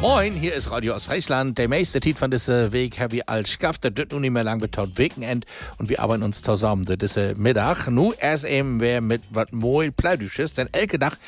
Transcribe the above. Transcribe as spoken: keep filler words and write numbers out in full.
Moin, hier ist Radio aus Friesland. Der meiste Titel von diesem Weg habe ich als geschafft. Das wird nun nicht mehr lang betaut Wochenend. Und wir arbeiten uns zusammen. Das ist Mittag. Nu erst eben wer mit was moi Pleidüsches. Denn elke Tag